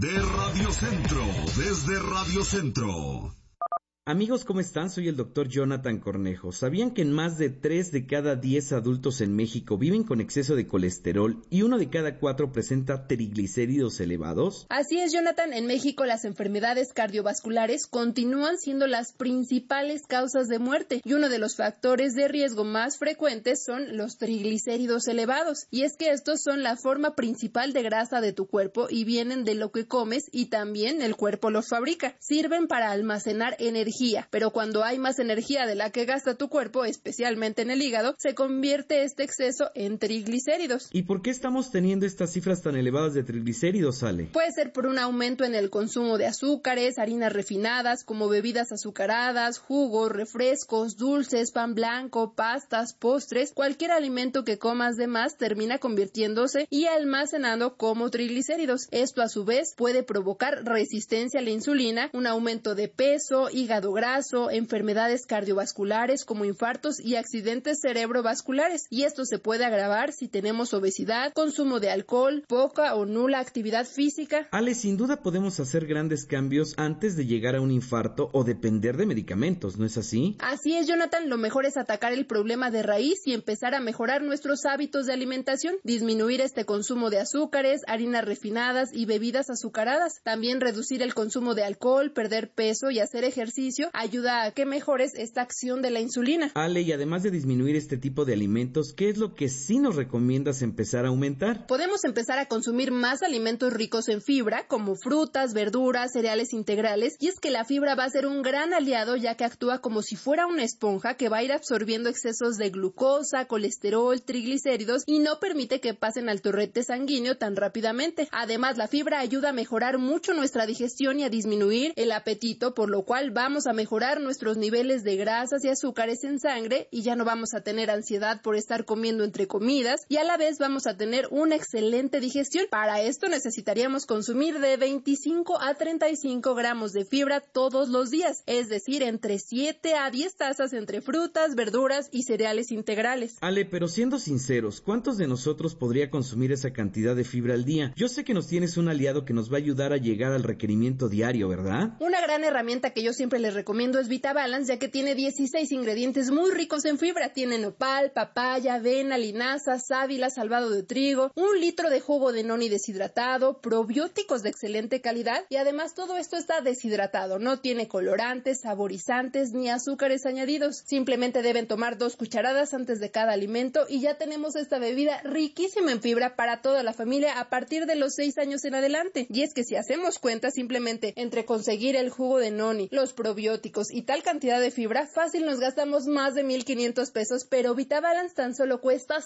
De Radio Centro, desde Radio Centro. Amigos, ¿cómo están? Soy el doctor Jonathan Cornejo. ¿Sabían que en más de 3 de cada 10 adultos en México viven con exceso de colesterol y 1 de cada 4 presenta triglicéridos elevados? Así es, Jonathan. En México las enfermedades cardiovasculares continúan siendo las principales causas de muerte y uno de los factores de riesgo más frecuentes son los triglicéridos elevados. Y es que estos son la forma principal de grasa de tu cuerpo y vienen de lo que comes y también el cuerpo los fabrica. Sirven para almacenar energía, pero cuando hay más energía de la que gasta tu cuerpo, especialmente en el hígado, se convierte este exceso en triglicéridos. ¿Y por qué estamos teniendo estas cifras tan elevadas de triglicéridos, Ale? Puede ser por un aumento en el consumo de azúcares, harinas refinadas, como bebidas azucaradas, jugos, refrescos, dulces, pan blanco, pastas, postres. Cualquier alimento que comas de más termina convirtiéndose y almacenando como triglicéridos. Esto a su vez puede provocar resistencia a la insulina, un aumento de peso, hígado graso, enfermedades cardiovasculares como infartos y accidentes cerebrovasculares. Y esto se puede agravar si tenemos obesidad, consumo de alcohol, poca o nula actividad física. Ale, sin duda podemos hacer grandes cambios antes de llegar a un infarto o depender de medicamentos, ¿no es así? Así es, Jonathan. Lo mejor es atacar el problema de raíz y empezar a mejorar nuestros hábitos de alimentación, disminuir este consumo de azúcares, harinas refinadas y bebidas azucaradas. También reducir el consumo de alcohol, perder peso y hacer ejercicio ayuda a que mejores esta acción de la insulina. Ale, y además de disminuir este tipo de alimentos, ¿qué es lo que sí nos recomiendas empezar a aumentar? Podemos empezar a consumir más alimentos ricos en fibra, como frutas, verduras, cereales integrales, y es que la fibra va a ser un gran aliado ya que actúa como si fuera una esponja que va a ir absorbiendo excesos de glucosa, colesterol, triglicéridos y no permite que pasen al torrente sanguíneo tan rápidamente. Además, la fibra ayuda a mejorar mucho nuestra digestión y a disminuir el apetito, por lo cual vamos a mejorar nuestros niveles de grasas y azúcares en sangre y ya no vamos a tener ansiedad por estar comiendo entre comidas y a la vez vamos a tener una excelente digestión. Para esto necesitaríamos consumir de 25 a 35 gramos de fibra todos los días, es decir, entre 7 a 10 tazas entre frutas, verduras y cereales integrales. Ale, pero siendo sinceros, ¿cuántos de nosotros podría consumir esa cantidad de fibra al día? Yo sé que nos tienes un aliado que nos va a ayudar a llegar al requerimiento diario, ¿verdad? Una gran herramienta que yo siempre les recomiendo es VitaBalance, ya que tiene 16 ingredientes muy ricos en fibra. Tiene nopal, papaya, avena, linaza, sábila, salvado de trigo, 1 litro de jugo de noni deshidratado, probióticos de excelente calidad y además todo esto está deshidratado, no tiene colorantes, saborizantes ni azúcares añadidos. Simplemente deben tomar 2 cucharadas antes de cada alimento y ya tenemos esta bebida riquísima en fibra para toda la familia a partir de los 6 años en adelante. Y es que si hacemos cuenta simplemente entre conseguir el jugo de noni, los probióticos y tal cantidad de fibra, fácil nos gastamos más de 1,500 pesos, pero VitaBalance tan solo cuesta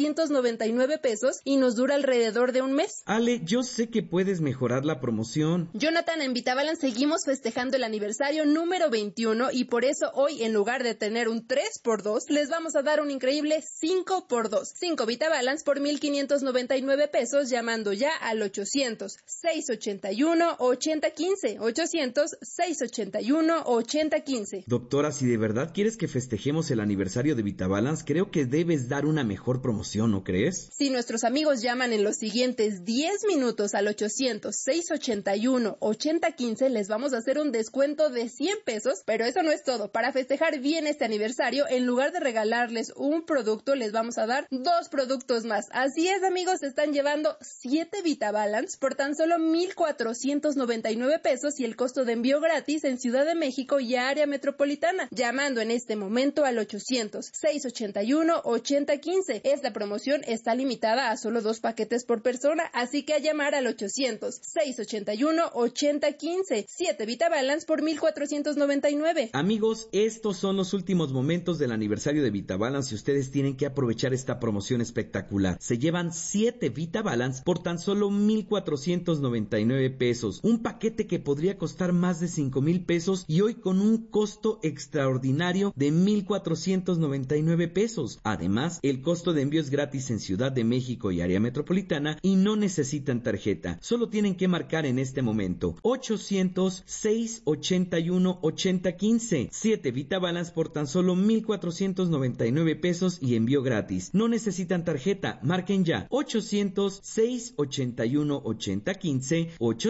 799 pesos y nos dura alrededor de un mes. Ale, yo sé que puedes mejorar la promoción. Jonathan, en VitaBalance seguimos festejando el aniversario número 21 y por eso hoy en lugar de tener un 3x2, les vamos a dar un increíble 5x2. 5 VitaBalance por 1,599 pesos llamando ya al 800-681-8015. 800-681-8015. Doctora, si de verdad quieres que festejemos el aniversario de VitaBalance, creo que debes dar una mejor promoción, ¿no crees? Si nuestros amigos llaman en los siguientes 10 minutos al 800-681-8015, les vamos a hacer un descuento de 100 pesos, pero eso no es todo. Para festejar bien este aniversario, en lugar de regalarles un producto, les vamos a dar 2 productos más. Así es, amigos, se están llevando 7 VitaBalance por tan solo 1,499 pesos y el costo de envío gratis en Ciudad de México y área metropolitana, llamando en este momento al 800-681-8015. Esta promoción está limitada a solo 2 paquetes por persona, así que a llamar al 800-681-8015. 7 VitaBalance por 1,499. Amigos, estos son los últimos momentos del aniversario de VitaBalance y ustedes tienen que aprovechar esta promoción espectacular. Se llevan 7 VitaBalance por tan solo 1,499 pesos. Un paquete que podría costar más de 5,000 pesos y y hoy con un costo extraordinario de 1,499 pesos. Además, el costo de envío es gratis en Ciudad de México y área metropolitana y no necesitan tarjeta. Solo tienen que marcar en este momento 800-681-8015. 7 VitaBalance por tan solo 1,499 pesos y envío gratis. No necesitan tarjeta. Marquen ya 800-681-8015.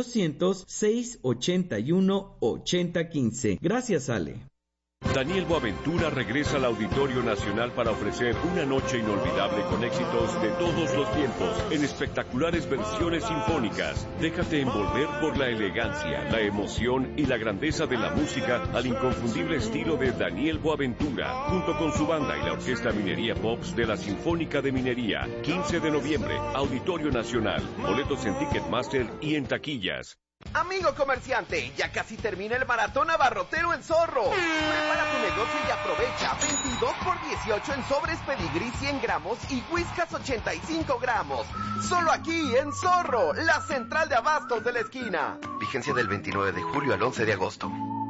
800-681-8015. Gracias, Ale. Daniel Boaventura regresa al Auditorio Nacional para ofrecer una noche inolvidable con éxitos de todos los tiempos, en espectaculares versiones sinfónicas. Déjate envolver por la elegancia, la emoción y la grandeza de la música al inconfundible estilo de Daniel Boaventura, junto con su banda y la Orquesta Minería Pops de la Sinfónica de Minería. 15 de noviembre, Auditorio Nacional. Boletos en Ticketmaster y en taquillas. Amigo comerciante, ya casi termina el maratón abarrotero en Zorro. Prepara tu negocio y aprovecha 22x18 en sobres Pedigrí 100 gramos y Whiskas 85 gramos. Solo aquí en Zorro, la central de abastos de la esquina. Vigencia del 29 de julio al 11 de agosto.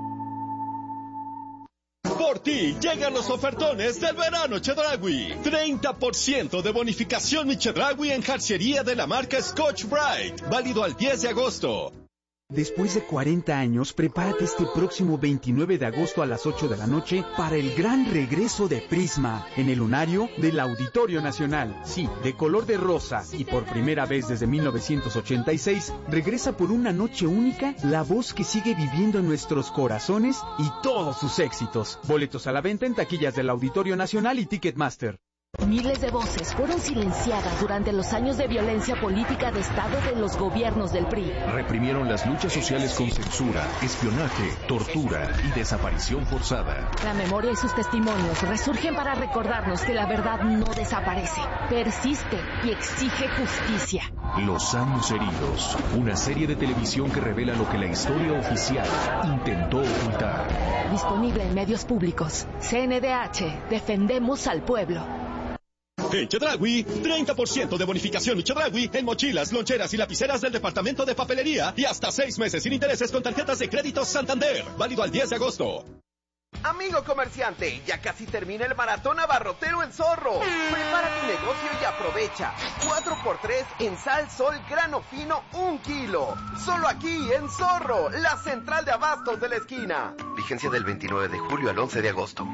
Por ti llegan los ofertones del verano Chedraui. 30% de bonificación mi Chedraui en jarciería de la marca Scotch Brite. Válido al 10 de agosto. Después de 40 años, prepárate este próximo 29 de agosto a las 8 de la noche para el gran regreso de Prisma en el lunario del Auditorio Nacional. Sí, de color de rosa y por primera vez desde 1986, regresa por una noche única la voz que sigue viviendo en nuestros corazones y todos sus éxitos. Boletos a la venta en taquillas del Auditorio Nacional y Ticketmaster. Miles de voces fueron silenciadas durante los años de violencia política de Estado de los gobiernos del PRI. Reprimieron las luchas sociales con censura, espionaje, tortura y desaparición forzada. La memoria y sus testimonios resurgen para recordarnos que la verdad no desaparece, persiste y exige justicia. Los años heridos, una serie de televisión que revela lo que la historia oficial intentó ocultar. Disponible en medios públicos. CNDH, defendemos al pueblo. En Chedraui, 30% de bonificación Chedraui en mochilas, loncheras y lapiceras del departamento de papelería y hasta 6 meses sin intereses con tarjetas de crédito Santander. Válido al 10 de agosto. Amigo comerciante, ya casi termina el maratón abarrotero en Zorro. Prepara tu negocio y aprovecha 4x3 en sal, sol, grano fino, 1 kilo. Solo aquí en Zorro, la central de abastos de la esquina. Vigencia del 29 de julio al 11 de agosto.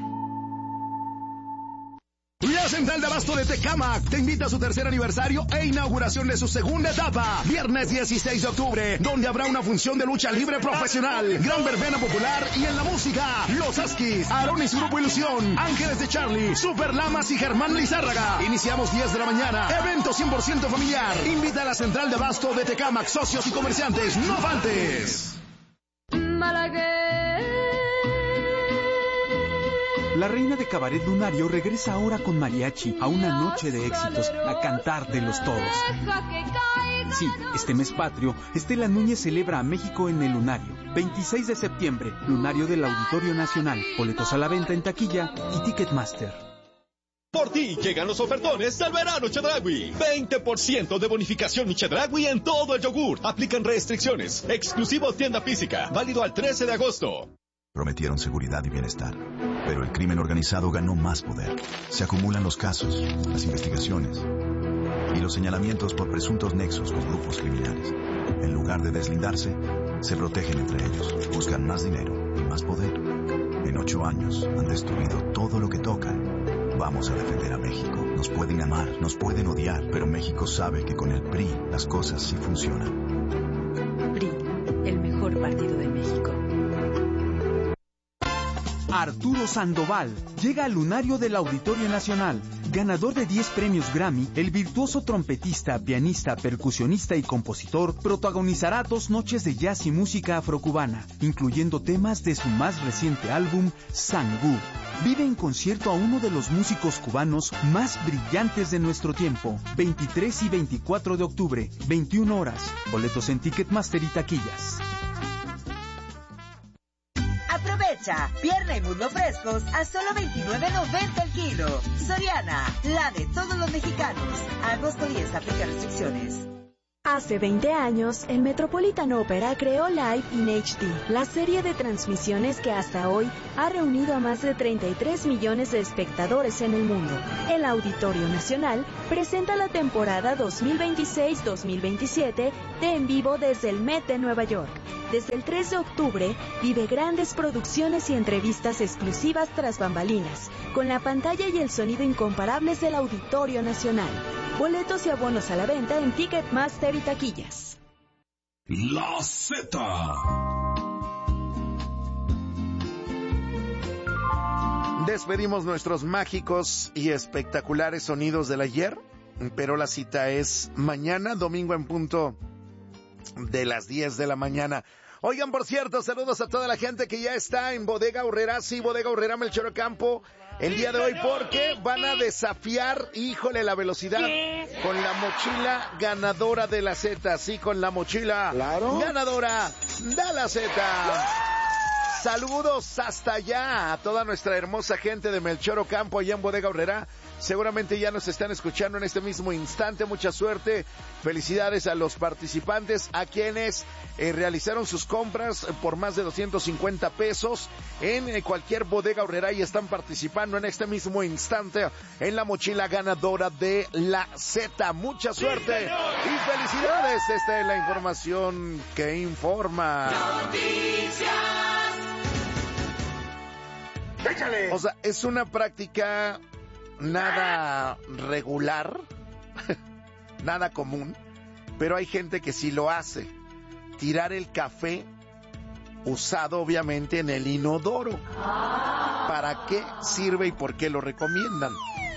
La Central de Abasto de Tecámac te invita a su tercer aniversario e inauguración de su segunda etapa. Viernes 16 de octubre, donde habrá una función de lucha libre profesional, gran verbena popular y en la música, Los Askis, Aarón y su grupo Ilusión, Ángeles de Charlie, Super Lamas y Germán Lizárraga. Iniciamos 10 de la mañana. Evento 100% familiar. Invita a la Central de Abasto de Tecámac, socios y comerciantes. ¡No faltes! La reina de Cabaret Lunario regresa ahora con mariachi a una noche de éxitos, a cantar de los todos. Sí, este mes patrio, Estela Núñez celebra a México en el Lunario. 26 de septiembre, Lunario del Auditorio Nacional. Boletos a la venta en taquilla y Ticketmaster. Por ti llegan los ofertones del verano Chedraui. 20% de bonificación mi Chedraui en todo el yogur. Aplican restricciones. Exclusivo tienda física. Válido al 13 de agosto. Prometieron seguridad y bienestar, pero el crimen organizado ganó más poder. Se acumulan los casos, las investigaciones y los señalamientos por presuntos nexos con grupos criminales. En lugar de deslindarse, se protegen entre ellos, buscan más dinero y más poder. En 8 años han destruido todo lo que tocan. Vamos a defender a México. Nos pueden amar, nos pueden odiar, pero México sabe que con el PRI las cosas sí funcionan. PRI, el mejor partido de México. Arturo Sandoval llega al Lunario del Auditorio Nacional. Ganador de 10 premios Grammy, el virtuoso trompetista, pianista, percusionista y compositor protagonizará 2 noches de jazz y música afrocubana, incluyendo temas de su más reciente álbum, Sangú. Vive en concierto a uno de los músicos cubanos más brillantes de nuestro tiempo. 23 y 24 de octubre, 21 horas. Boletos en Ticketmaster y taquillas. Aprovecha, pierna y muslo frescos a solo $29.90 el kilo. Soriana, la de todos los mexicanos. Agosto 10, aplica restricciones. Hace 20 años, el Metropolitan Opera creó Live in HD, la serie de transmisiones que hasta hoy ha reunido a más de 33 millones de espectadores en el mundo. El Auditorio Nacional presenta la temporada 2026-2027 de En Vivo desde el Met de Nueva York. Desde el 3 de octubre, vive grandes producciones y entrevistas exclusivas tras bambalinas, con la pantalla y el sonido incomparables del Auditorio Nacional. Boletos y abonos a la venta en Ticketmaster y taquillas. La Z. Despedimos nuestros mágicos y espectaculares sonidos del ayer, pero la cita es mañana, domingo en punto de las 10 de la mañana. Oigan, por cierto, saludos a toda la gente que ya está en Bodega Aurrerá, sí, Bodega Aurrerá Melchor Ocampo, el día de hoy, porque van a desafiar, híjole, la velocidad con la mochila ganadora de la Z, sí, con la mochila ganadora de la Z. Saludos hasta allá a toda nuestra hermosa gente de Melchor Ocampo allá en Bodega Aurrerá. Seguramente ya nos están escuchando en este mismo instante. Mucha suerte. Felicidades a los participantes, a quienes realizaron sus compras por más de 250 pesos en cualquier Bodega Aurrerá y están participando en este mismo instante en la mochila ganadora de la Z. Mucha suerte y felicidades. Esta es la información que informa. O sea, es una práctica nada regular, nada común, pero hay gente que sí lo hace. Tirar el café usado, obviamente, en el inodoro. ¿Para qué sirve y por qué lo recomiendan?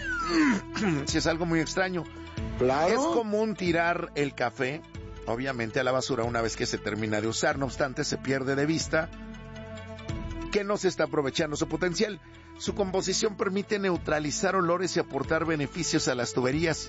Si es algo muy extraño. Claro. Es común tirar el café, obviamente, a la basura una vez que se termina de usar. No obstante, se pierde de vista que no se está aprovechando su potencial. Su composición permite neutralizar olores y aportar beneficios a las tuberías.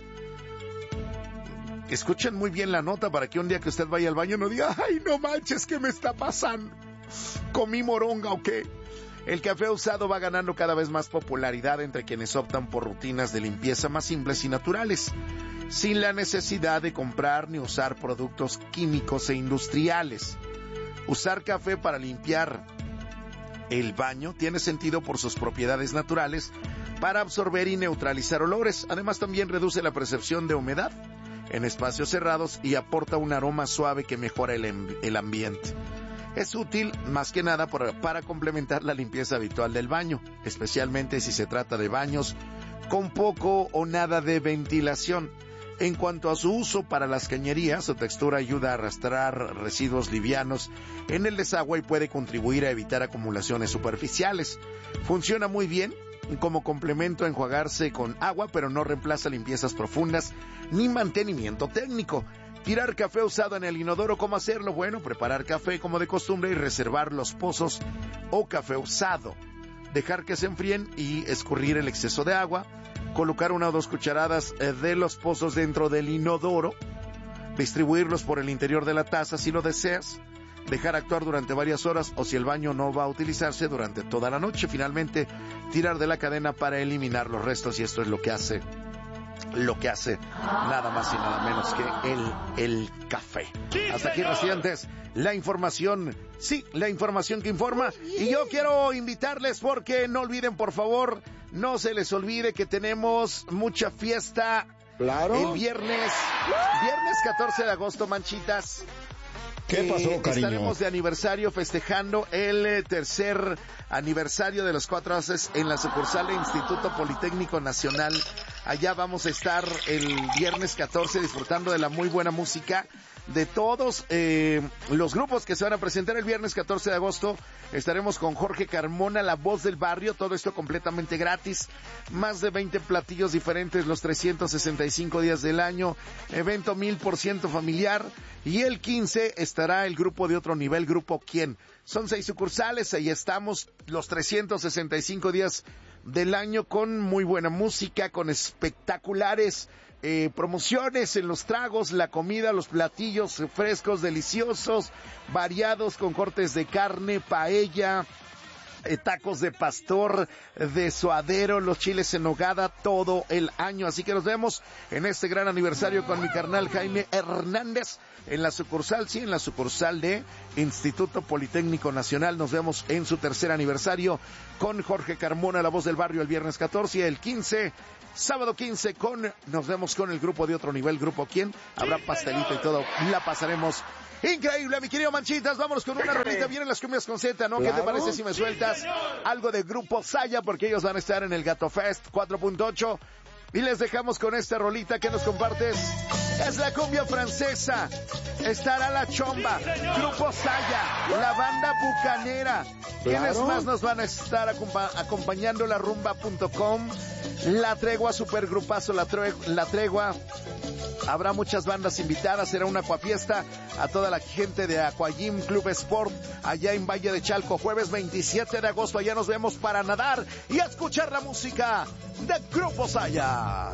Escuchen muy bien la nota para que un día que usted vaya al baño no diga, ¡ay, no manches, qué me está pasando! ¿Comí moronga o qué? El café usado va ganando cada vez más popularidad entre quienes optan por rutinas de limpieza más simples y naturales, sin la necesidad de comprar ni usar productos químicos e industriales. Usar café para limpiar el baño tiene sentido por sus propiedades naturales para absorber y neutralizar olores. Además, también reduce la percepción de humedad en espacios cerrados y aporta un aroma suave que mejora el ambiente. Es útil más que nada para complementar la limpieza habitual del baño, especialmente si se trata de baños con poco o nada de ventilación. En cuanto a su uso para las cañerías, su textura ayuda a arrastrar residuos livianos en el desagüe y puede contribuir a evitar acumulaciones superficiales. Funciona muy bien como complemento a enjuagarse con agua, pero no reemplaza limpiezas profundas ni mantenimiento técnico. Tirar café usado en el inodoro, ¿cómo hacerlo? Bueno, preparar café como de costumbre y reservar los pozos o café usado. Dejar que se enfríen y escurrir el exceso de agua. Colocar 1 o 2 cucharadas de los pozos dentro del inodoro, distribuirlos por el interior de la taza si lo deseas, dejar actuar durante varias horas o si el baño no va a utilizarse durante toda la noche. Finalmente, tirar de la cadena para eliminar los restos y esto es lo que hace nada más y nada menos que el café. Hasta aquí, residentes, la información que informa. Y yo quiero invitarles porque no olviden, por favor, no se les olvide que tenemos mucha fiesta el viernes 14 de agosto, manchitas. ¿Qué pasó, cariño? Estaremos de aniversario festejando el tercer aniversario de los 4 haces en la sucursal del Instituto Politécnico Nacional. Allá vamos a estar el viernes 14 disfrutando de la muy buena música de todos los grupos que se van a presentar el viernes 14 de agosto. Estaremos con Jorge Carmona, la voz del barrio, todo esto completamente gratis. Más de 20 platillos diferentes los 365 días del año. Evento 1000% familiar. Y el 15 estará el grupo de otro nivel, Grupo ¿Quién? Son 6 sucursales, ahí estamos los 365 días del año con muy buena música, con espectaculares promociones en los tragos, la comida, los platillos frescos, deliciosos, variados con cortes de carne, paella, tacos de pastor, de suadero, los chiles en nogada todo el año. Así que nos vemos en este gran aniversario con mi carnal Jaime Hernández en la sucursal, sí, en la sucursal de Instituto Politécnico Nacional. Nos vemos en su tercer aniversario con Jorge Carmona, la voz del barrio, el viernes 14 y el 15, sábado 15 nos vemos con el grupo de Otro Nivel. ¿Grupo quién? Habrá pastelito y todo, la pasaremos increíble, mi querido Manchitas. Vámonos con una rolita. Vienen las cumbias con Z, ¿no? ¿Qué te parece si me sueltas algo de Grupo Saya? Porque ellos van a estar en el Gato Fest 4.8. Y les dejamos con esta rolita que nos compartes. Es la cumbia francesa. Estará La Chomba, Grupo Saya, la banda bucanera. ¿Quiénes más nos van a estar acompañando? La Rumba.com, La Tregua, supergrupazo La Tregua. Habrá muchas bandas invitadas, será una acuafiesta a toda la gente de Aquagym Club Sport allá en Valle de Chalco, jueves 27 de agosto. Allá nos vemos para nadar y a escuchar la música de Grupo Saya.